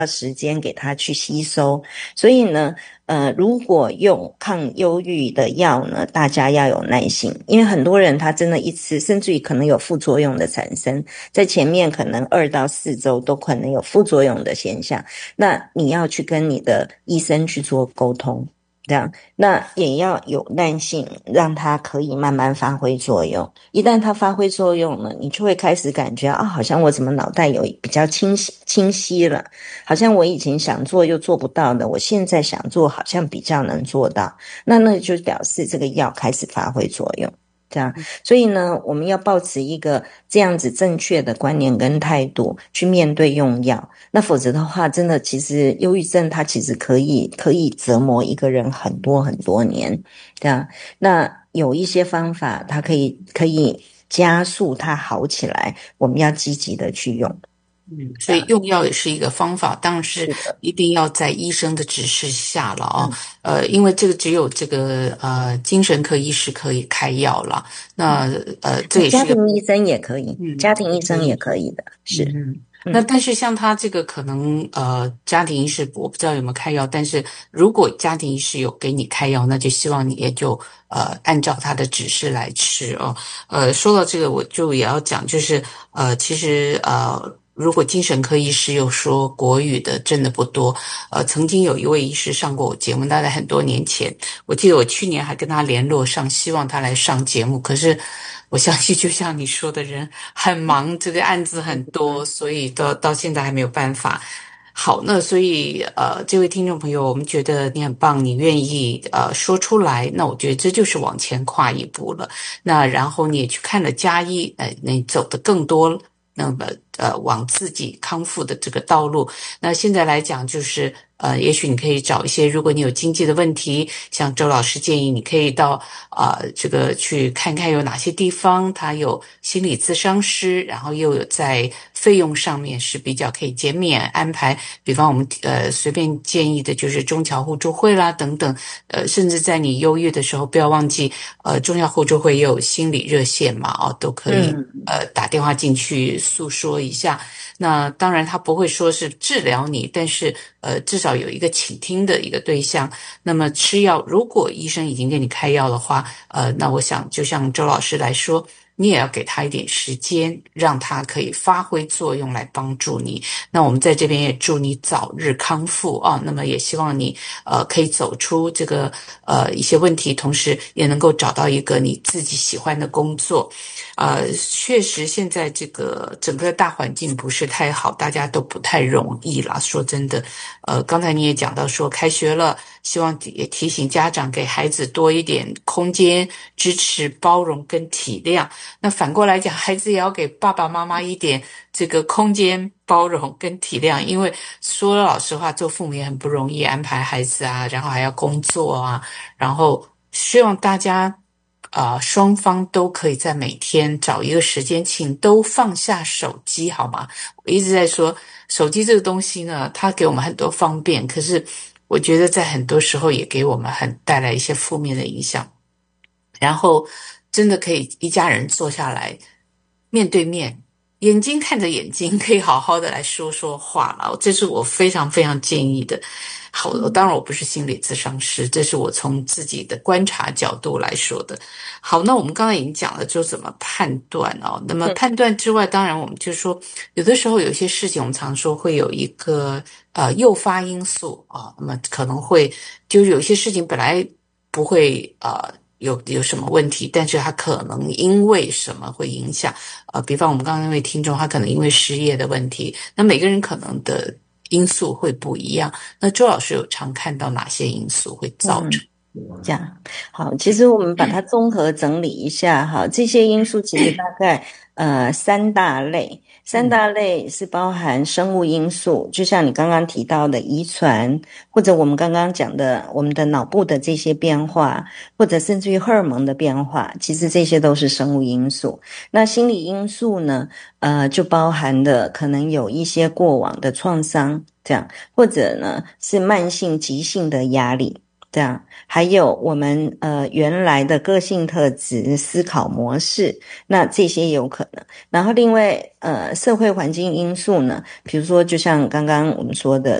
时间给它去吸收。所以呢，如果用抗忧郁的药呢，大家要有耐心，因为很多人他真的一吃，甚至于可能有副作用的产生，在前面可能2到4周都可能有副作用的现象，那你要去跟你的医生去做沟通。这样，那也要有耐性，让它可以慢慢发挥作用。一旦它发挥作用了，你就会开始感觉啊，好像我怎么脑袋有比较清晰了，好像我以前想做又做不到的，我现在想做好像比较能做到。那就表示这个药开始发挥作用。这样，所以呢，我们要抱持一个这样子正确的观念跟态度去面对用药。那否则的话，真的，其实忧郁症它其实可以折磨一个人很多很多年。这样，那有一些方法，它可以加速它好起来，我们要积极的去用。 所以用药也是一个方法，当然是是的， 一定要在医生的指示下了啊。因为这个只有这个精神科医师可以开药了。那这也是家一个庭医生也可以，家庭医生也可以。 可以的，是。 那但是像他这个可能家庭医师我不知道有没有开药，但是如果家庭医师有给你开药，那就希望你也就按照他的指示来吃哦。说到这个我就也要讲，就是其实如果精神科医师又说国语的真的不多，曾经有一位医师上过我节目，大概很多年前，我记得我去年还跟他联络上，希望他来上节目，可是我相信就像你说的人很忙，这个案子很多，所以到现在还没有办法。好，那所以这位听众朋友，我们觉得你很棒，你愿意说出来，那我觉得这就是往前跨一步了。那然后你也去看了家医，你走得更多，那么往自己康复的这个道路。那现在来讲，就是也许你可以找一些，如果你有经济的问题，像周老师建议，你可以到这个去看看有哪些地方他有心理咨商师，然后又有在费用上面是比较可以减免安排。比方我们随便建议的就是中侨互助会啦等等，甚至在你忧郁的时候，不要忘记中侨互助会也有心理热线嘛，都可以打电话进去诉说一下。那当然他不会说是治疗你，但是至少有一个倾听的一个对象。那么吃药，如果医生已经给你开药的话，那我想就像周老师来说，你也要给他一点时间，让他可以发挥作用来帮助你。那我们在这边也祝你早日康复啊！那么也希望你可以走出这个一些问题，同时也能够找到一个你自己喜欢的工作。确实现在这个整个大环境不是太好，大家都不太容易啦。说真的，刚才你也讲到说开学了，希望也提醒家长给孩子多一点空间、支持、包容跟体谅。那反过来讲，孩子也要给爸爸妈妈一点这个空间、包容跟体谅，因为说老实话，做父母也很不容易，安排孩子啊，然后还要工作啊，然后希望大家双方都可以在每天找一个时间，请都放下手机好吗？我一直在说，手机这个东西呢，它给我们很多方便，可是我觉得在很多时候也给我们带来一些负面的影响。然后真的可以一家人坐下来，面对面，眼睛看着眼睛，可以好好的来说说话了。这是我非常非常建议的。好，当然我不是心理咨商师，这是我从自己的观察角度来说的。好，那我们刚才已经讲了，就怎么判断哦。那么判断之外，当然我们就说，有的时候有一些事情，我们常说会有一个诱发因素啊，那么可能会就是有一些事情本来不会有什么问题，但是他可能因为什么会影响比方我们刚刚那位听众，他可能因为失业的问题，那每个人可能的因素会不一样。那周老师有常看到哪些因素会造成？ 这样好，其实我们把它综合整理一下哈，这些因素其实大概三大类，三大类是包含生物因素，就像你刚刚提到的遗传，或者我们刚刚讲的我们的脑部的这些变化，或者甚至于荷尔蒙的变化，其实这些都是生物因素。那心理因素呢，就包含的可能有一些过往的创伤，这样，或者呢是慢性急性的压力。 这样，还有我们原来的个性特质、思考模式，那这些有可能。然后另外社会环境因素呢，比如说就像刚刚我们说的